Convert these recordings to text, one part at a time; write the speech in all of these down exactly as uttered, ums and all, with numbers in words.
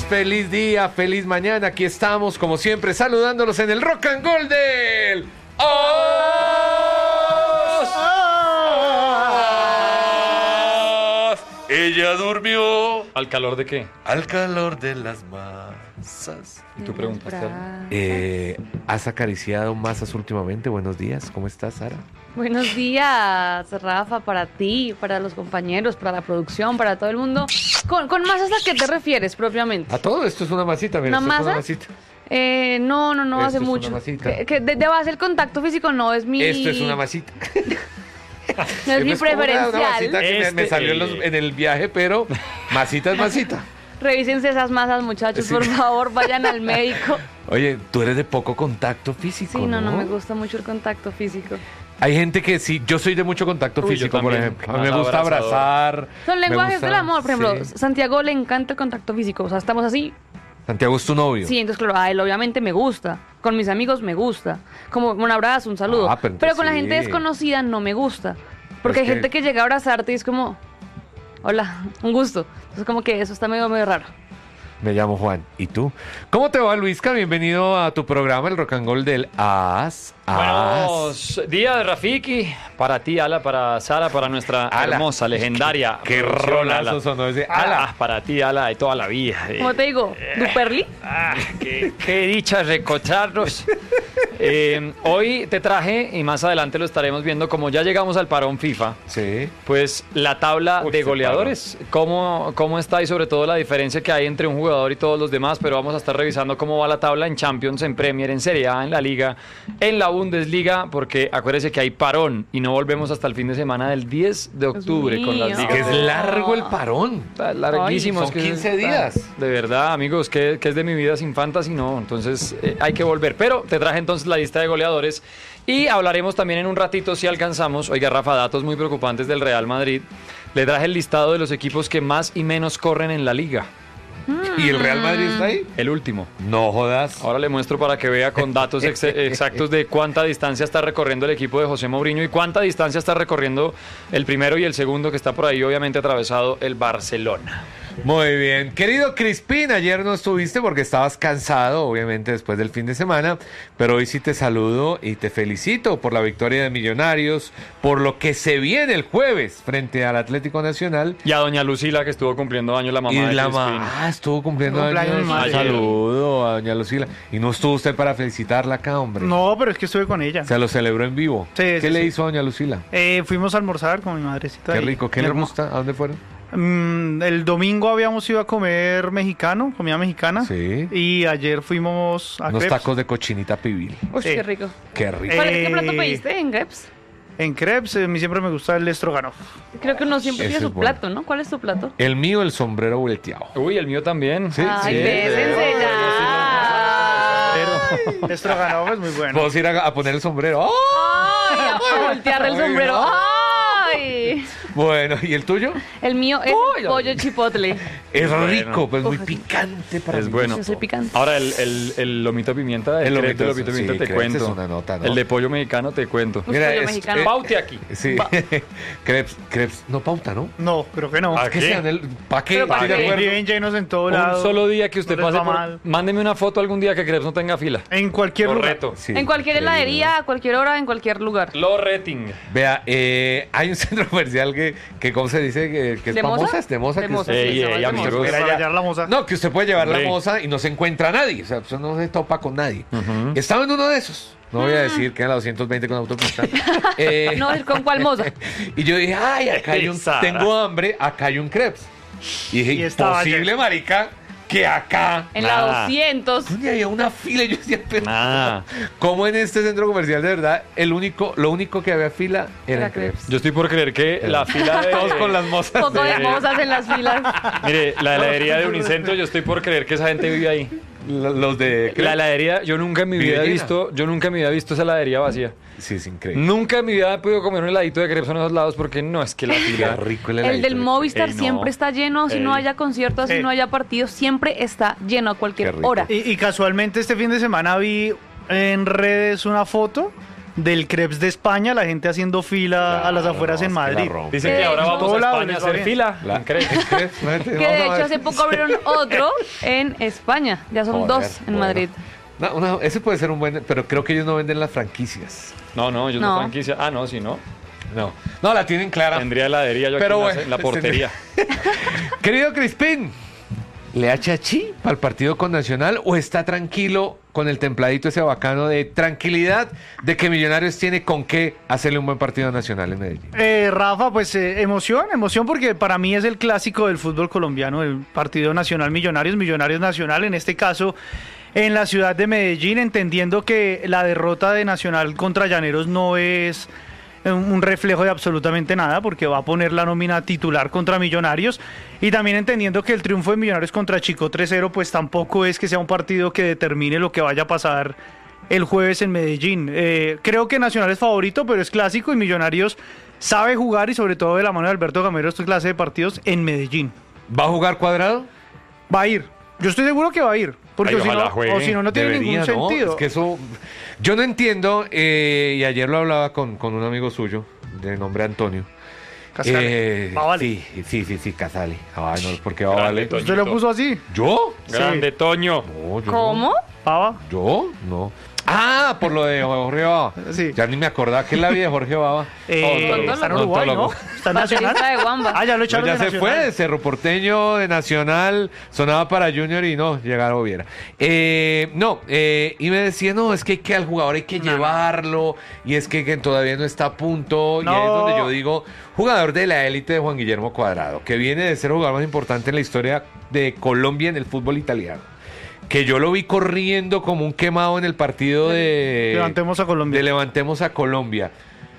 feliz día, feliz mañana. Aquí estamos, como siempre, saludándolos en el Rock and Gold del Os. Ella durmió. ¿Al calor de qué? Al calor de las masas. ¿Y tú preguntaste algo? Eh, ¿Has acariciado masas últimamente? Buenos días, ¿cómo estás, Sara? Buenos días, Rafa, para ti, para los compañeros, para la producción, para todo el mundo. ¿Con, con masas a qué te refieres propiamente? A todo esto es una masita, mira, ¿Una esto es masa? una masita. Eh, no, no, no, Esto hace es una mucho. masita. Que, que de, de base el contacto físico no es mi... Esto es una masita. No es mi Es como una- Una masita preferencial. que me- me, Este, salió en, los- eh. en el viaje, pero masita es masita. Revísense esas masas, muchachos, Sí. por favor, vayan al médico. Oye, tú eres de poco contacto físico, Sí, no, ¿no? no me gusta mucho el contacto físico. Hay gente que sí, yo soy de mucho contacto Uy, yo físico, por también. ejemplo. A mí me Más gusta abrazador. abrazar. Son me lenguajes gusta- del amor, por ejemplo, sí. Santiago le encanta el contacto físico, o sea, estamos así. Santiago es tu novio. Sí, entonces claro, a él obviamente me gusta, con mis amigos me gusta, como un abrazo, un saludo, Ah, pero pero, entonces con la sí. gente desconocida no me gusta, porque Es hay que- gente que llega a abrazarte y es como, hola, un gusto, entonces como que eso está medio, medio raro. Me llamo Juan. ¿Y tú? ¿Cómo te va, Luisca? Bienvenido a tu programa, el Rock and Roll del As. As. Buenos días, Rafiki. Para ti, Ala, para Sara, para nuestra Ala. hermosa, legendaria. Qué producción, rolazo Ala. sonó ese Ala, Ala. para ti, Ala, de toda la vida. ¿Cómo te digo? ¿Duperli? Ah, qué, qué dicha recordarlos. Eh, hoy te traje, y más adelante lo estaremos viendo, como ya llegamos al parón FIFA, Sí. pues la tabla Uy, de ese goleadores, cómo, cómo está y sobre todo la diferencia que hay entre un jugador y todos los demás, pero vamos a estar revisando cómo va la tabla en Champions, en Premier, en Serie A, en la Liga, en la Bundesliga, porque acuérdese que hay parón y no volvemos hasta el fin de semana del diez de octubre con las mío. ligas. Que es de- largo el parón. Está larguísimo. Ay, es que son es- quince días. De verdad, amigos, que, que es de mi vida sin fantasy, no. Entonces eh, hay que volver. Pero te traje entonces la lista de goleadores y hablaremos también en un ratito si alcanzamos. Oiga, Rafa, datos muy preocupantes del Real Madrid. Le traje el listado de los equipos que más y menos corren en la liga. ¿Y el Real Madrid está ahí? El último. No jodas. Ahora le muestro para que vea con datos ex- exactos de cuánta distancia está recorriendo el equipo de José Mourinho y cuánta distancia está recorriendo el primero y el segundo, que está por ahí obviamente atravesado, el Barcelona. Muy bien. Querido Crispín, ayer no estuviste porque estabas cansado, obviamente, después del fin de semana, pero hoy sí te saludo y te felicito por la victoria de Millonarios, por lo que se viene el jueves frente al Atlético Nacional. Y a doña Lucila, que estuvo cumpliendo años, la mamá Y de la Crispín. mamá estuvo cumpliendo Cumpleaños años. mi madre. Un saludo a doña Lucila. Y no estuvo usted para felicitarla acá, hombre. No, pero es que estuve con ella. Se lo celebró en vivo. Sí, ¿Qué sí, le sí. hizo a doña Lucila? Eh, fuimos a almorzar con mi madrecita. Qué y rico. ¿Qué mi le hermano. gusta? ¿A dónde fueron? Mm, el domingo habíamos ido a comer mexicano, comida mexicana. Sí. Y ayer fuimos a Unos Crepes. tacos de cochinita pibil. Uy, Sí. qué rico. Qué rico. ¿Cuál- ¿Qué Eh, plato pediste en Grapes? En Crepes, eh, a mí siempre me gusta el estroganoff. Creo que uno siempre Ese tiene es su bueno. plato, ¿no? ¿Cuál es tu plato? El mío, el sombrero volteado. Uy, el mío también. Sí, Ay, sí. bésense ya. Pero estroganoff es muy bueno. Vamos a ir a, a poner el sombrero. ¡Oh! Ay, a voltear el sombrero. Ay. Bueno, ¿y el tuyo? El mío es Uy, el pollo chipotle. Es Bueno. rico, pues muy Uf, picante para Es mí. bueno. Yo soy picante. Ahora el, el, el lomito de pimienta, el, El crepes de lomito, lomito de sí, pimienta te crepes cuento. es una nota, ¿no? El de pollo mexicano te cuento. Uf, pollo es- mexicano. eh, Paute aquí. Sí. crepes, crepes. No pauta, ¿no? No, creo que no. ¿A ¿Qué qué? sean el- ¿Pa' qué? Pero ¿pa' Estoy de qué? acuerdo. Viven llenos en todo Un lado. solo día que usted no les pase va por... mal. Mándeme una foto algún día que Crepes no tenga fila. En cualquier Lo lugar. reto. Sí, En cualquier increíble. heladería, a cualquier hora, en cualquier lugar. Lo rating. Vea, eh, hay un centro comercial que, que ¿cómo se dice? Que, que es ¿De moza? famosa, es de moza. De que moza, usted- Ey, sí, se ey, llama amigos. de moza. Para allá. hallar la moza. No, que usted puede llevar Hombre. la moza y no se encuentra nadie. O sea, usted no se topa con nadie. Estaba en uno de esos. No voy a decir que era la doscientos veinte con autopista. Eh, No, ¿con cuál moza? Y yo dije, ay, acá hay un... Sara. Tengo hambre, acá hay un crepes. Y dije, Y estaba imposible, lleno. marica, que acá... En Nada. la doscientos. Y había una fila y yo decía, pero... Nada. ¿Cómo en este centro comercial, de verdad, el único, lo único que había fila era, Era crepes? crepes. Yo estoy por creer que la fila de... Todos con las mozas. Poco de Sí. mozas en las filas. Mire, la heladería de Unicentro, yo estoy por creer que esa gente vive ahí. L- Los de... La heladería, yo nunca en mi Vive vida he llena. visto, yo nunca en mi vida he visto esa heladería vacía. Sí, es increíble. Nunca en mi vida he podido comer un heladito de crepes en esos lados porque no es que la Qué fila. rico el El heladito del de Movistar Ey, no. siempre está lleno, así no Ey. haya conciertos, así Sí. no haya partidos, siempre está lleno a Qué cualquier rico. hora. Y, y casualmente este fin de semana vi en redes una foto del Crepes de España, la gente haciendo fila Claro, a las afueras no, en es que la Madrid. rompe. Dicen Que que de ahora hecho- vamos a Todo lado España a les hacer va fila. La- en Crepes. ¿en Crepes? No, gente, Que vamos de a hecho ver. hace poco abrieron otro en España. Ya son Joder, dos en bueno. Madrid. No, una- ese puede ser un buen, pero creo que ellos no venden las franquicias. No, no, yo no No. franquicia. Ah, no, si no, No, no la tienen clara. tendría heladería yo aquí Pero en la- bueno, en la portería. Querido Crispín, ¿le ha chachi para el partido con Nacional o está tranquilo con el templadito ese bacano de tranquilidad de que Millonarios tiene con qué hacerle un buen partido a Nacional en Medellín? Eh, Rafa, pues eh, emoción, emoción porque para mí es el clásico del fútbol colombiano, el partido nacional Millonarios, Millonarios Nacional, en este caso en la ciudad de Medellín, entendiendo que la derrota de Nacional contra Llaneros no es un un reflejo de absolutamente nada, porque va a poner la nómina titular contra Millonarios, y también entendiendo que el triunfo de Millonarios contra Chico tres cero, pues tampoco es que sea un partido que determine lo que vaya a pasar el jueves en Medellín. Eh, creo que Nacional es favorito, pero es clásico y Millonarios sabe jugar, y sobre todo de la mano de Alberto Gamero, esta clase de partidos en Medellín. ¿Va a jugar Cuadrado? Va a ir. Yo estoy seguro que va a ir. Porque Ay, o si ojalá no, juegue. o si no, no tiene Debería, ningún ¿no? sentido. Es que eso... Yo no entiendo, eh, y ayer lo hablaba con, con un amigo suyo, de nombre Antonio. Cascale. Eh, Va, vale. Sí, sí, sí, sí, Casale. Ay, no, ¿por qué va, Grande, vale? Toño. ¿Usted lo puso así? ¿Yo? Grande, Toño. No, yo ¿Cómo? Pava. no. ¿Yo? No. Ah, por lo de Jorge Baba. Sí. Ya ni me acordaba que es la vida de Jorge Baba. Eh, Odontólogo. está en Uruguay, ¿no? Odontólogo. Está en Nacional. Baterista de Wamba. Ah, ya lo No, echaron ya de se Nacional. fue, Cerro Porteño de Nacional, sonaba para Junior y no, llegaron Oviera. Eh, no, eh, y me decía, no, es que, hay que al jugador hay que llevarlo, y es que, que todavía no está a punto, y ahí es No. donde yo digo, jugador de la élite de Juan Guillermo Cuadrado, que viene de ser el jugador más importante en la historia de Colombia en el fútbol italiano. Que yo lo vi corriendo como un quemado en el partido de... Levantemos a Colombia. De Levantemos a Colombia.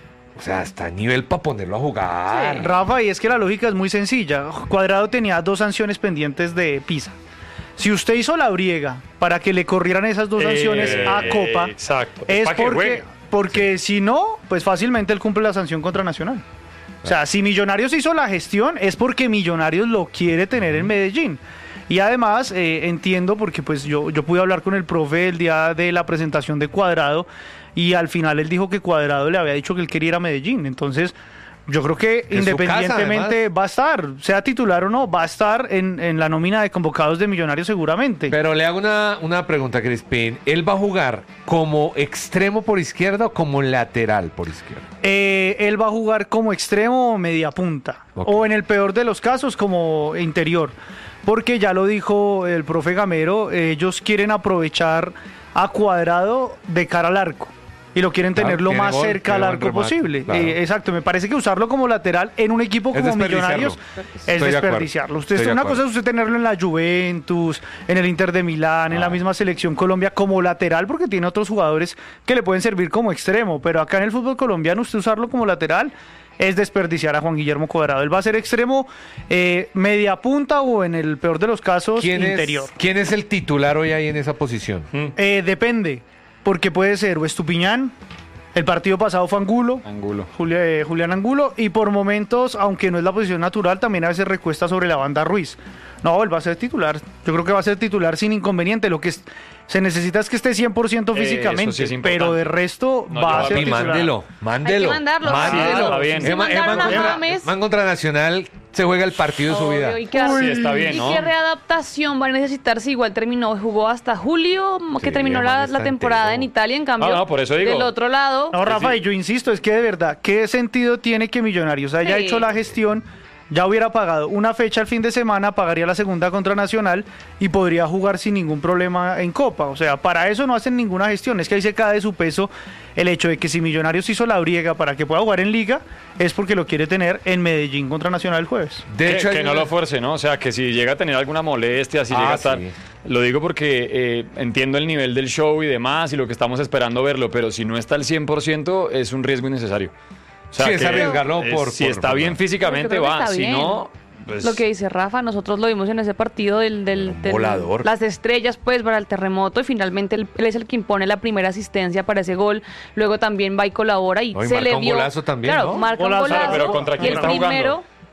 O sea, hasta a nivel para ponerlo a jugar. Rafa, y es que la lógica es muy sencilla. Cuadrado tenía dos sanciones pendientes de Pisa. Si usted hizo la briega para que le corrieran esas dos sanciones Eh, a Copa, exacto. es Pa' que porque, juegue. porque si no, pues fácilmente él cumple la sanción contra Nacional. O sea, si Millonarios hizo la gestión es porque Millonarios lo quiere tener en Medellín. Y además eh, entiendo porque pues yo, yo pude hablar con el profe el día de la presentación de Cuadrado, y al final él dijo que Cuadrado le había dicho que él quería ir a Medellín. Entonces yo creo que Es su independientemente casa, va a estar, sea titular o no, va a estar en, en la nómina de convocados de Millonarios seguramente. Pero le hago una, una pregunta, Crispín. ¿Él va a jugar como extremo por izquierda o como lateral por izquierda? Eh, él va a jugar como extremo o media punta, Ok. o en el peor de los casos como interior, porque ya lo dijo el profe Gamero, ellos quieren aprovechar a Cuadrado de cara al arco y lo quieren Claro, tener lo tiene más gol, cerca al tiene arco buen remate, posible. claro. Eh, exacto, me parece que usarlo como lateral en un equipo Es como desperdiciarlo. Millonarios Estoy es de acuerdo. desperdiciarlo. Usted, Estoy de una acuerdo. cosa es usted tenerlo en la Juventus, en el Inter de Milán, en la Ah. misma selección Colombia como lateral, porque tiene otros jugadores que le pueden servir como extremo, pero acá en el fútbol colombiano usted usarlo como lateral es desperdiciar a Juan Guillermo Cuadrado. Él va a ser extremo, eh, media punta o en el peor de los casos ¿Quién interior. es, ¿Quién es el titular hoy ahí en esa posición? Eh, depende, porque puede ser o Estupiñán, el partido pasado fue Angulo, Angulo. Julia- eh, Julián Angulo, y por momentos, aunque no es la posición natural, también a veces recuesta sobre la banda Ruiz. No, él va a ser titular. Yo creo que va a ser titular sin inconveniente. Lo que es- se necesita es que esté cien por ciento Eh, eso físicamente, sí es importante. pero de resto No, va yo- a ser Papi, titular. mándelo, mándelo. Hay que mandarlo. Mándelo. Sí, está bien. Si Emma- Emma mandaron a contra, James. Emma contra Nacional se juega el partido de su vida. Obvio, y qué, Sí, está bien, y ¿no? qué readaptación va a necesitar si igual terminó, jugó hasta julio, que Sí, terminó man, la, está la temporada entero. en Italia, en cambio, Ah, no, por eso digo. del otro lado, No, Rafa, sí. y yo insisto, es que de verdad, ¿qué sentido tiene que Millonarios haya Sí. hecho la gestión? Ya hubiera pagado una fecha el fin de semana, pagaría la segunda contra Nacional y podría jugar sin ningún problema en Copa. O sea, para eso no hacen ninguna gestión. Es que ahí se cae de su peso el hecho de que si Millonarios hizo la briega para que pueda jugar en Liga, es porque lo quiere tener en Medellín contra Nacional el jueves. De que, hecho, que hay no una- lo fuerce, ¿no? O sea, que si llega a tener alguna molestia, si Ah, llega a estar... sí. Lo digo porque eh, entiendo el nivel del show y demás y lo que estamos esperando verlo, pero si no está al cien por ciento es un riesgo innecesario. O sea, Sí, es que arriesgarlo es- por- Si por- está por- bien físicamente Pero creo que va, está si bien. no... pues- lo que dice Rafa, nosotros lo vimos en ese partido del, del, Un del- volador. las estrellas pues para el terremoto, y finalmente él, él es el que impone la primera asistencia para ese gol, luego también va y colabora y No, y se marca le un vio, golazo también, claro, ¿no? marca Golazo. un golazo, Pero ¿contra y quién el está primero jugando?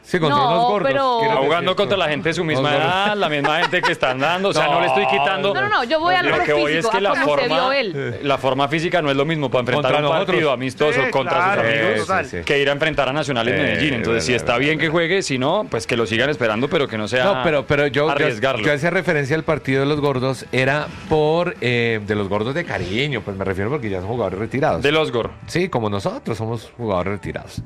Sí, contra No, unos gordos. pero- quiero Está decir, jugando contra la con- gente de su misma unos gordos. edad, la misma gente que están dando, o sea, no, le estoy quitando. No, no, no, yo voy a Lo lo que voy es físico, que a la cómo se vio forma, él. la forma física no es lo mismo para enfrentar Contra un partido nosotros. amistoso Sí, contra claro. sus amigos Sí, total. sí, sí. que ir a enfrentar a Nacional en Eh, Medellín. Entonces, si verdad, está bien verdad. que juegue, si no, pues que lo sigan esperando, pero que no sea No, pero, pero yo, yo, arriesgarlo. yo hacía referencia al partido de los gordos, era por, eh, de los gordos de cariño, pues me refiero porque ya son jugadores retirados. De los Gor. Sí, como nosotros somos jugadores retirados.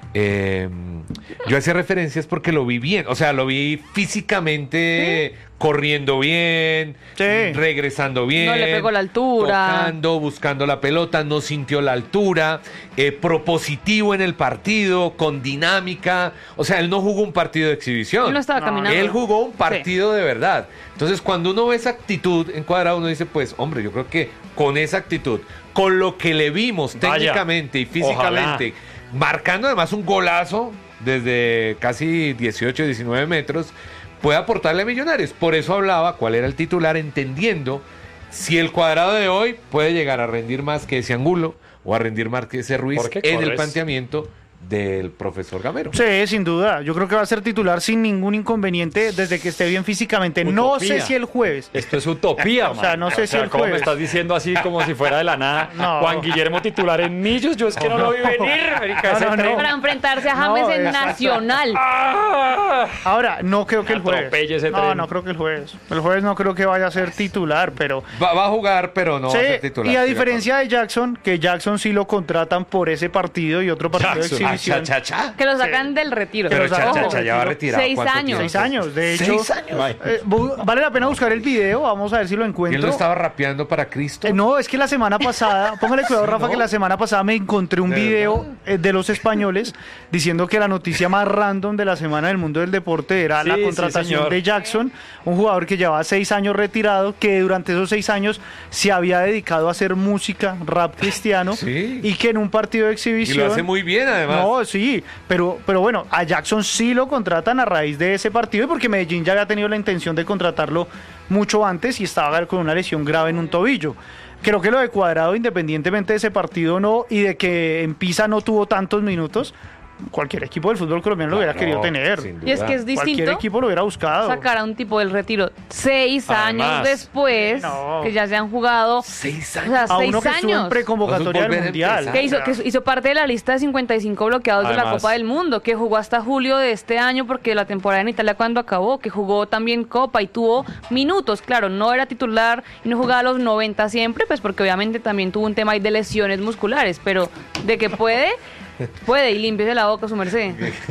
Eh, yo hacía referencias porque lo vi bien, o sea, lo vi físicamente corriendo bien, Sí. regresando bien. No le pegó la altura. Tocando, buscando la pelota, no sintió la altura, eh, propositivo en el partido, con dinámica. O sea, él no jugó un partido de exhibición. Él no estaba No, caminando. Él jugó un partido de verdad. Entonces, cuando uno ve esa actitud en Cuadrado, uno dice, pues, hombre, yo creo que con esa actitud, con lo que le vimos Vaya, técnicamente y físicamente, marcando además un golazo desde casi dieciocho, diecinueve metros, puede aportarle a Millonarios. Por eso hablaba cuál era el titular, entendiendo si el Cuadrado de hoy puede llegar a rendir más que ese Angulo o a rendir más que ese Ruiz ¿Por qué en el corres? planteamiento del profesor Gamero. Sí, sin duda. Yo creo que va a ser titular sin ningún inconveniente desde que esté bien físicamente. No sé Utopía. si el jueves. Esto es utopía, O sea, man. no sé O si sea, el ¿cómo me jueves. estás diciendo así como si fuera de la nada? No. Juan Guillermo titular en Millos, yo es que no lo vi venir, marica, No, ese no, no. tren. Para enfrentarse a James No, en exacto. Nacional. ¡Ah! Ahora, no creo que el jueves. Atropelle ese No, tren. no creo que el jueves. El jueves no creo que vaya a ser titular, pero. Va, va a jugar, pero no Sí, va a ser titular. y a estoy de diferencia de Jackson, que Jackson sí lo contratan por ese partido y otro partido Jackson. de acuerdo. Ah, exhibición. cha, cha, cha. Que lo sacan del retiro. Pero los cha, cha, ojo. cha, ya va retirado. Seis ¿Cuánto años. tiempo? Seis años, de hecho. Seis años. Ay. Eh, bu- vale la pena buscar el video, vamos a ver si lo ¿Quién encuentro. lo estaba rapeando para Cristo? Eh, no, es que la semana pasada, póngale cuidado, Sí, Rafa, ¿no? que la semana pasada me encontré un ¿De video verdad? eh, de los españoles diciendo que la noticia más random de la semana del mundo del deporte era Sí, la sí, contratación señor. de Jackson, un jugador que llevaba seis años retirado, que durante esos seis años se había dedicado a hacer música, rap cristiano, Sí. y que en un partido de Y exhibición... lo hace muy bien, además. No, sí, pero, pero bueno, a Jackson sí lo contratan a raíz de ese partido y porque Medellín ya había tenido la intención de contratarlo mucho antes y estaba con una lesión grave en un tobillo. Creo que lo de Cuadrado, independientemente de ese partido no y de que en Pisa no tuvo tantos minutos, cualquier equipo del fútbol colombiano lo hubiera Claro, querido tener. sin Y es duda. que es Cualquier distinto equipo lo hubiera buscado. sacar a un tipo del retiro seis Además. años después, No. que ya se han jugado, Seis o años. sea, A seis uno que estuvo en años. preconvocatoria Nosotros del volver a Mundial. empezar. Que hizo, que hizo parte de la lista de cincuenta y cinco bloqueados de la Además. Copa del Mundo, que jugó hasta julio de este año porque la temporada en Italia cuando acabó, que jugó también Copa y tuvo minutos, claro, no era titular y no jugaba a los noventa siempre, pues porque obviamente también tuvo un tema ahí de lesiones musculares, pero de que puede, puede y límpiese la boca su merced.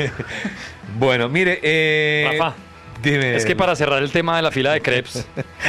Bueno, mire, eh, Rafa, dime. Es que para cerrar el tema de la fila de crepes,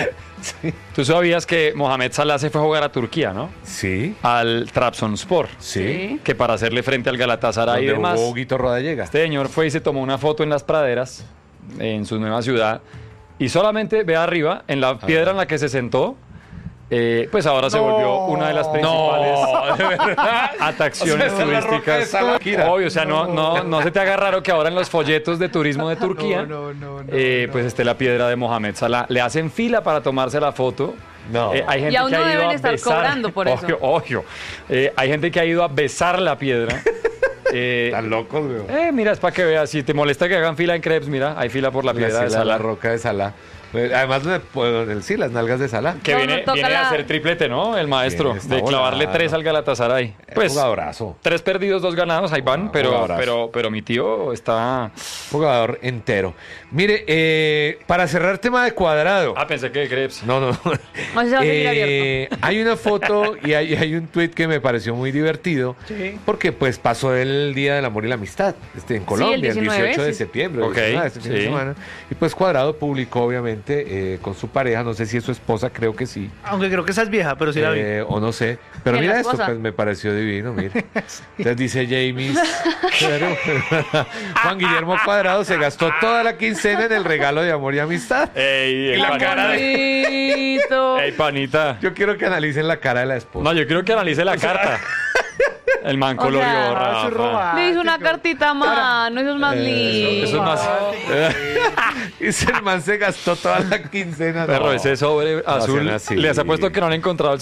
tú sabías que Mohamed Salah se fue a jugar a Turquía, ¿no? Sí, Al Trabzonspor, sí. que para hacerle frente al Galatasaray y Donde demás. jugó Huguito Rodallega. Este señor fue y se tomó una foto en las praderas, en su nueva ciudad, y solamente ve arriba, en la piedra en la que se sentó, eh, pues ahora se No. volvió una de las principales No, de verdad. atracciones O sea, esa es la roca de turísticas. Salah. Obvio, o sea, no, no, no se te haga raro que ahora en los folletos de turismo de Turquía, No, no, no, eh, no. pues esté la piedra de Mohamed Salah. Le hacen fila para tomarse la foto. No. Eh, hay gente Y aún que no ha ido deben a estar besar- cobrando por eso. Obvio, obvio. Eh, hay gente que ha ido a besar la piedra. Eh, Están locos, güey. eh, mira, es para que veas. Si te molesta que hagan fila en crepes, mira, hay fila por la La, piedra de la, la Salah. roca de Salah. Además, pues, sí, las nalgas de Salah. Que No, viene, no toca viene a la- hacer triplete, ¿no? El maestro. Bien, está De clavarle volado. tres al Galatasaray. Pues, Jugadorazo. tres perdidos, dos ganados, ahí van. Ah, Pero, jugadorazo. pero, pero mi tío está... Jugador entero. Mire, eh, para cerrar tema de Cuadrado. Ah, pensé que de crepes. No, no. O sea, se va a seguir Eh, hay una foto y hay, hay un tweet que me pareció muy divertido. Sí. Porque pues pasó el Día del Amor y la Amistad este, en Colombia, el diecinueve, dieciocho de sí. septiembre. Ok, diecinueve, este fin de sí. semana. Y pues Cuadrado publicó, obviamente, eh, con su pareja, no sé si es su esposa, creo que sí. Aunque creo que esa es vieja, pero sí la vi. eh, o no sé. Pero ¿Quién, mira la esto, esposa? pues me pareció divino, mire. Entonces dice James, claro, Juan Guillermo Cuadrado se gastó toda la quincena en el regalo de amor y amistad. Ey, el la panita. cara de- Bonito. Ey, panita. Yo quiero que analicen la cara de la esposa. No, yo creo que analice la carta. El man O colorió, sea, Ah, Rafa. eso es romántico. Le hizo una cartita a mano, eso es más Eh, lindo. Eso es más... Y ese man se gastó toda la quincena. Perro, No. ese sobre azul. sean así. Les apuesto que no han encontrado el